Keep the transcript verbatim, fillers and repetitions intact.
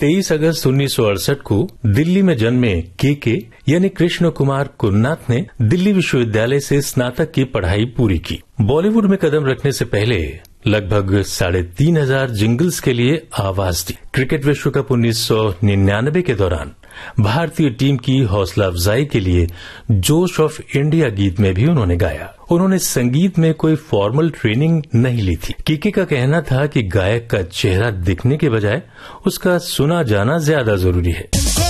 तेईस अगस्त उन्नीस सौ अड़सठ को दिल्ली में जन्मे के के यानी कृष्ण कुमार कुन्नाथ ने दिल्ली विश्वविद्यालय से स्नातक की पढ़ाई पूरी की। बॉलीवुड में कदम रखने से पहले लगभग साढ़े तीन हजार जिंगल्स के लिए आवाज दी। क्रिकेट विश्व कप उन्नीस सौ निन्यानवे के दौरान भारतीय टीम की हौसला अफजाई के लिए जोश ऑफ इंडिया गीत में भी उन्होंने गाया। उन्होंने संगीत में कोई फॉर्मल ट्रेनिंग नहीं ली थी। के के का कहना था कि गायक का चेहरा दिखने के बजाय उसका सुना जाना ज्यादा जरूरी है।